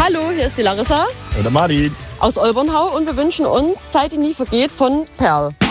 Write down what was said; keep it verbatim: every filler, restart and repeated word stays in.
Hallo, hier ist die Larissa Oder Martin. aus Olbernhau und wir wünschen uns Zeit, die nie vergeht von Perl.